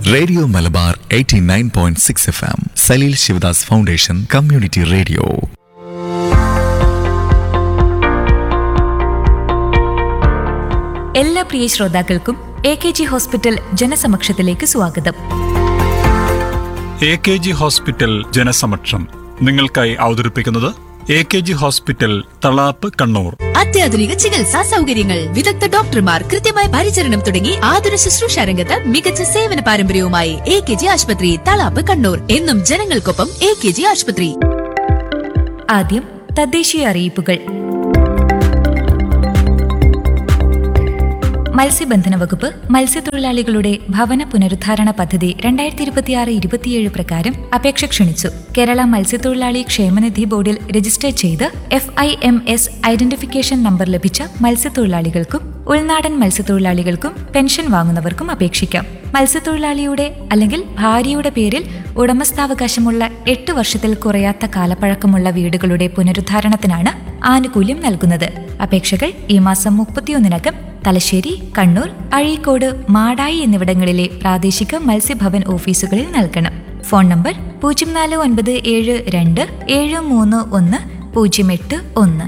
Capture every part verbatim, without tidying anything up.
Radio Malabar eighty nine point six F M Saleel Sivadas foundation community radio. എല്ലാ പ്രിയ ശ്രോതാക്കൾക്കും A K G hospital ജനസമക്ഷത്തിലേക്ക് സ്വാഗതം. A K G hospital ജനസമക്ഷം നിങ്ങൾക്കായി അവതരിപ്പിക്കുന്നത് A K G hospital Thalap Kannur. അത്യാധുനിക ചികിത്സാ സൗകര്യങ്ങൾ, വിദഗ്ധ ഡോക്ടർമാർ, കൃത്യമായ പരിചരണം തുടങ്ങി ആതുര ശുശ്രൂഷ രംഗത്ത് മികച്ച സേവന പാരമ്പര്യവുമായി എ കെ ജി ആശുപത്രി തളാപ്പ് കണ്ണൂർ. എന്നും ജനങ്ങൾക്കൊപ്പം എ കെ ജി ആശുപത്രി. ആദ്യം തദ്ദേശീയ അറിയിപ്പുകൾ. മത്സ്യബന്ധന വകുപ്പ് മത്സ്യത്തൊഴിലാളികളുടെ ഭവന പുനരുദ്ധാരണ പദ്ധതി രണ്ടായിരത്തി ഇരുപത്തിയാറ് ഇരുപത്തിയേഴ് പ്രകാരം അപേക്ഷ ക്ഷണിച്ചു. കേരള മത്സ്യത്തൊഴിലാളി ക്ഷേമനിധി ബോർഡിൽ രജിസ്റ്റർ ചെയ്ത് F I M S identification number ലഭിച്ച മത്സ്യത്തൊഴിലാളികൾക്കും ഉൾനാടൻ മത്സ്യത്തൊഴിലാളികൾക്കും പെൻഷൻ വാങ്ങുന്നവർക്കും അപേക്ഷിക്കാം. മത്സ്യത്തൊഴിലാളിയുടെ അല്ലെങ്കിൽ ഭാര്യയുടെ പേരിൽ ഉടമസ്ഥാവകാശമുള്ള എട്ട് വർഷത്തിൽ കുറയാത്ത കാലപ്പഴക്കമുള്ള വീടുകളുടെ പുനരുദ്ധാരണത്തിനാണ് ആനുകൂല്യം നൽകുന്നത്. അപേക്ഷകൾ ഈ മാസം മുപ്പത്തിയൊന്നിനകം തലശ്ശേരി, കണ്ണൂർ, അഴീക്കോട്, മാടായി എന്നിവിടങ്ങളിലെ പ്രാദേശിക മത്സ്യഭവൻ ഓഫീസുകളിൽ നൽകണം. ഫോൺ നമ്പർ പൂജ്യം നാല് ഒൻപത് ഏഴ് രണ്ട് ഏഴ് മൂന്ന് ഒന്ന് പൂജ്യം എട്ട് ഒന്ന്.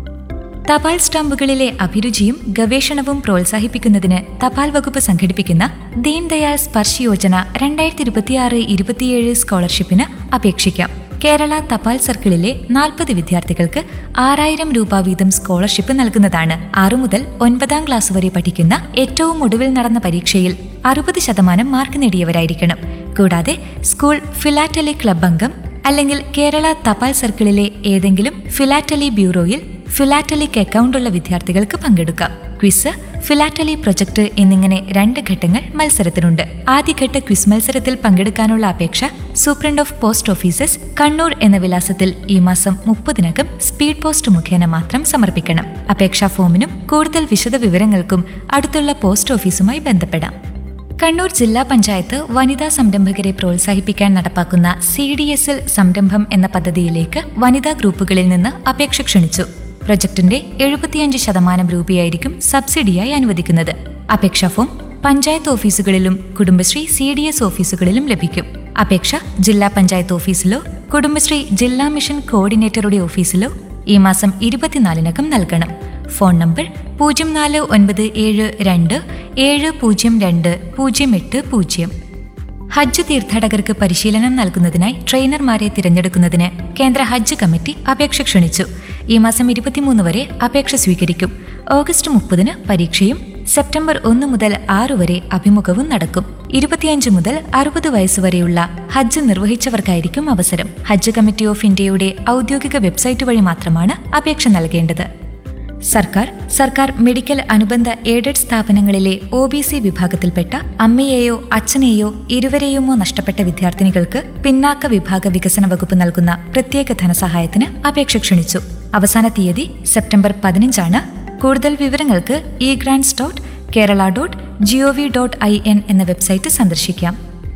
തപാൽ സ്റ്റാമ്പുകളിലെ അഭിരുചിയും ഗവേഷണവും പ്രോത്സാഹിപ്പിക്കുന്നതിന് തപാൽ വകുപ്പ് സംഘടിപ്പിക്കുന്ന ദീൻദയാൽ സ്പർശ് യോജന രണ്ടായിരത്തി ഇരുപത്തിയാറ് ഇരുപത്തിയേഴ് സ്കോളർഷിപ്പിന് അപേക്ഷിക്കാം. കേരള തപാൽ സർക്കിളിലെ നാൽപ്പത് വിദ്യാർത്ഥികൾക്ക് ആറായിരം രൂപ വീതം സ്കോളർഷിപ്പ് നൽകുന്നതാണ്. ആറു മുതൽ ഒൻപതാം ക്ലാസ് വരെ പഠിക്കുന്ന ഏറ്റവും ഒടുവിൽ നടന്ന പരീക്ഷയിൽ അറുപത് ശതമാനം മാർക്ക് നേടിയവരായിരിക്കണം. കൂടാതെ സ്കൂൾ ഫിലാറ്റലി ക്ലബ് അംഗം അല്ലെങ്കിൽ കേരള തപാൽ സർക്കിളിലെ ഏതെങ്കിലും ഫിലാറ്റലി ബ്യൂറോയിൽ ഫിലാറ്റലിക് അക്കൗണ്ടുള്ള വിദ്യാർത്ഥികൾക്ക് പങ്കെടുക്കാം. ക്വിസ്, ഫിലാറ്റലി പ്രൊജക്ട് എന്നിങ്ങനെ രണ്ട് ഘട്ടങ്ങൾ മത്സരത്തിനുണ്ട്. ആദ്യഘട്ട ക്വിസ് മത്സരത്തിൽ പങ്കെടുക്കാനുള്ള അപേക്ഷ superintendent of post offices Kannur എന്ന വിലാസത്തിൽ ഈ മാസം മുപ്പതിനകം സ്പീഡ് പോസ്റ്റ് മുഖേന മാത്രം സമർപ്പിക്കണം. അപേക്ഷാ ഫോമിനും കൂടുതൽ വിശദ വിവരങ്ങൾക്കും അടുത്തുള്ള പോസ്റ്റ് ഓഫീസുമായി ബന്ധപ്പെടാം. കണ്ണൂർ ജില്ലാ പഞ്ചായത്ത് വനിതാ സംരംഭകരെ പ്രോത്സാഹിപ്പിക്കാൻ നടപ്പാക്കുന്ന സി ഡി എസ് എൽ സംരംഭം എന്ന പദ്ധതിയിലേക്ക് വനിതാ ഗ്രൂപ്പുകളിൽ നിന്ന് അപേക്ഷ ക്ഷണിച്ചു. പ്രൊജക്ടിന്റെ എഴുപത്തിയഞ്ച് ശതമാനം രൂപയായിരിക്കും സബ്സിഡിയായി അനുവദിക്കുന്നത്. അപേക്ഷാ ഫോം പഞ്ചായത്ത് ഓഫീസുകളിലും കുടുംബശ്രീ സി ഡി എസ് ഓഫീസുകളിലും ലഭിക്കും. അപേക്ഷ ജില്ലാ പഞ്ചായത്ത് ഓഫീസിലോ കുടുംബശ്രീ ജില്ലാ മിഷൻ കോർഡിനേറ്ററുടെ ഓഫീസിലോ ഈ മാസം ഇരുപത്തിനാലിനകം നൽകണം. ഫോൺ നമ്പർ പൂജ്യം നാല് ഒൻപത് ഏഴ് രണ്ട് ഏഴ് പൂജ്യം രണ്ട് പൂജ്യം എട്ട് പൂജ്യം. ഹജ്ജ് തീർത്ഥാടകർക്ക് പരിശീലനം നൽകുന്നതിനായി ട്രെയിനർമാരെ തിരഞ്ഞെടുക്കുന്നതിന് കേന്ദ്ര ഹജ്ജ് കമ്മിറ്റി അപേക്ഷ ക്ഷണിച്ചു. ഈ മാസം ഇരുപത്തിമൂന്ന് വരെ അപേക്ഷ സ്വീകരിക്കും. ഓഗസ്റ്റ് മുപ്പതിന് പരീക്ഷയും സെപ്റ്റംബർ ഒന്ന് മുതൽ ആറ് വരെ അഭിമുഖവും നടക്കും. ഇരുപത്തിയഞ്ച് മുതൽ അറുപത് വയസ്സുവരെയുള്ള ഹജ്ജ് നിർവഹിച്ചവർക്കായിരിക്കും അവസരം. ഹജ്ജ് കമ്മിറ്റി ഓഫ് ഇന്ത്യയുടെ ഔദ്യോഗിക വെബ്സൈറ്റ് വഴി മാത്രമാണ് അപേക്ഷ നൽകേണ്ടത്. സർക്കാർ സർക്കാർ മെഡിക്കൽ അനുബന്ധ എയ്ഡഡ് സ്ഥാപനങ്ങളിലെ ഒ ബി സി വിഭാഗത്തിൽപ്പെട്ട അമ്മയെയോ അച്ഛനെയോ ഇരുവരെയുമോ നഷ്ടപ്പെട്ട വിദ്യാർത്ഥിനികൾക്ക് പിന്നാക്ക വിഭാഗ വികസന വകുപ്പ് നൽകുന്ന പ്രത്യേക ധനസഹായത്തിന് അപേക്ഷ ക്ഷണിച്ചു. അവസാന തീയതി സെപ്റ്റംബർ പതിനഞ്ചാണ്. കൂടുതൽ വിവരങ്ങൾക്ക് E grants dot Kerala dot G O V dot I N എന്ന വെബ്സൈറ്റ് സന്ദർശിക്കാം.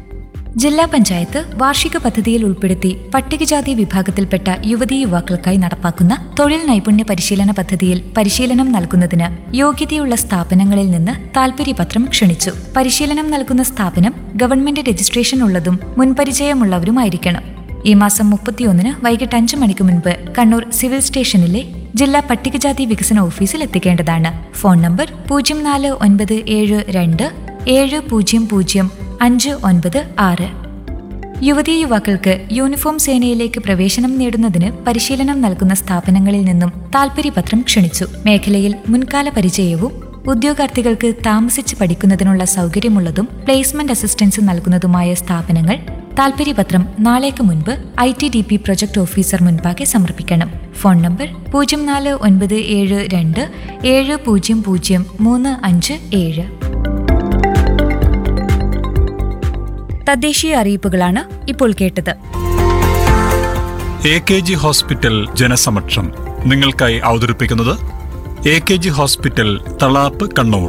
ജില്ലാ പഞ്ചായത്ത് വാർഷിക പദ്ധതിയിൽ ഉൾപ്പെടുത്തി പട്ടികജാതി വിഭാഗത്തിൽപ്പെട്ട യുവതീ യുവാക്കൾക്കായി നടപ്പാക്കുന്ന തൊഴിൽ നൈപുണ്യ പരിശീലന പദ്ധതിയിൽ പരിശീലനം നൽകുന്നതിന് യോഗ്യതയുള്ള സ്ഥാപനങ്ങളിൽ നിന്ന് താൽപര്യപത്രം ക്ഷണിച്ചു. പരിശീലനം നൽകുന്ന സ്ഥാപനം ഗവൺമെന്റ് രജിസ്ട്രേഷൻ ഉള്ളതും മുൻപരിചയമുള്ളവരുമായിരിക്കണം. ഈ മാസം മുപ്പത്തിയൊന്നിന് വൈകിട്ട് അഞ്ചു മണിക്ക് മുൻപ് കണ്ണൂർ സിവിൽ സ്റ്റേഷനിലെ ജില്ലാ പട്ടികജാതി വികസന ഓഫീസിൽ എത്തിക്കേണ്ടതാണ്. ഫോൺ നമ്പർ പൂജ്യം നാല് ഒൻപത് ഏഴ് രണ്ട് ഏഴ് പൂജ്യം പൂജ്യം അഞ്ച് ഒൻപത് ആറ്. യുവതീ യുവാക്കൾക്ക് യൂണിഫോം സേനയിലേക്ക് പ്രവേശനം നേടുന്നതിന് പരിശീലനം നൽകുന്ന സ്ഥാപനങ്ങളിൽ നിന്നും താൽപര്യപത്രം ക്ഷണിച്ചു. മേഖലയിൽ മുൻകാല പരിചയവും ഉദ്യോഗാർത്ഥികൾക്ക് താമസിച്ച് പഠിക്കുന്നതിനുള്ള സൗകര്യമുള്ളതും പ്ലേസ്മെന്റ് അസിസ്റ്റൻസ് നൽകുന്നതുമായ സ്ഥാപനങ്ങൾ താൽപര്യപത്രം നാളേക്ക് മുൻപ് I T D P project officer മുൻപാകെ സമർപ്പിക്കണം. ഫോൺ നമ്പർ പൂജ്യം നാല് ഒൻപത് ഏഴ് രണ്ട് ഏഴ് പൂജ്യം പൂജ്യം മൂന്ന് അഞ്ച് ഏഴ്. തദ്ദേശീയ അറിയിപ്പുകളാണ് ഇപ്പോൾ കേട്ടത്. എ കെ ജി ഹോസ്പിറ്റൽ ജനസമക്ഷം നിങ്ങൾക്കായി അവതരിപ്പിക്കുന്നത് A K G hospital Thalap Kannur.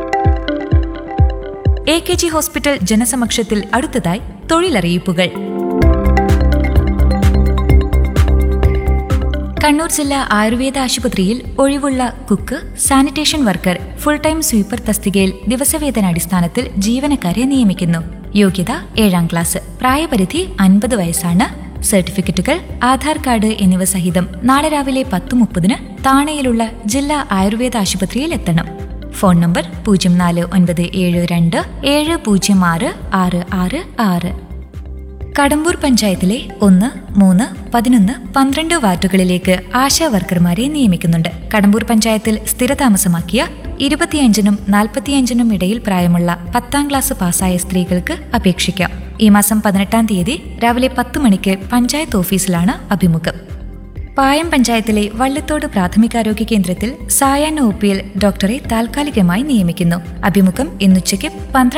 A K G hospital ജനസമക്ഷത്തിൽ അടുത്തതായി തൊഴിലറിയിപ്പുകൾ. കണ്ണൂർ ജില്ലാ ആയുർവേദ ആശുപത്രിയിൽ ഒഴിവുള്ള cook, sanitation worker, full time sweeper തസ്തികയിൽ ദിവസവേതനാടിസ്ഥാനത്തിൽ ജീവനക്കാരെ നിയമിക്കുന്നു. യോഗ്യത ഏഴാം ക്ലാസ്. പ്രായപരിധി അൻപത് വയസ്സാണ്. സർട്ടിഫിക്കറ്റുകൾ, ആധാർ കാർഡ് എന്നിവ സഹിതം നാളെ രാവിലെ പത്ത് മുപ്പതിന് താണയിലുള്ള ജില്ലാ ആയുർവേദ ആശുപത്രിയിൽ എത്തണം. ഫോൺ നമ്പർ പൂജ്യം നാല് ഒൻപത് ഏഴ് രണ്ട് ഏഴ് പൂജ്യം ആറ് ആറ് ആറ് ആറ്. കടമ്പൂർ പഞ്ചായത്തിലെ ഒന്ന്, മൂന്ന്, പതിനൊന്ന്, പന്ത്രണ്ട് വാർഡുകളിലേക്ക് ആശാ വർക്കർമാരെ നിയമിക്കുന്നുണ്ട്. കടമ്പൂർ പഞ്ചായത്തിൽ സ്ഥിരതാമസമാക്കിയ ഇരുപത്തിയഞ്ചിനും നാൽപ്പത്തിയഞ്ചിനും ഇടയിൽ പ്രായമുള്ള പത്താം ക്ലാസ് പാസ്സായ സ്ത്രീകൾക്ക് അപേക്ഷിക്കാം. ഈ മാസം പതിനെട്ടാം തീയതി രാവിലെ പത്ത് മണിക്ക് പഞ്ചായത്ത് ഓഫീസിലാണ് അഭിമുഖം. പായം പഞ്ചായത്തിലെ വള്ളിത്തോട് പ്രാഥമികാരോഗ്യ കേന്ദ്രത്തിൽ സായാഹ്ന ഒ പിയിൽ ഡോക്ടറെ താൽക്കാലികമായി നിയമിക്കുന്നു. അഭിമുഖം ഇന്നുച്ചയ്ക്ക് പന്ത്രണ്ട്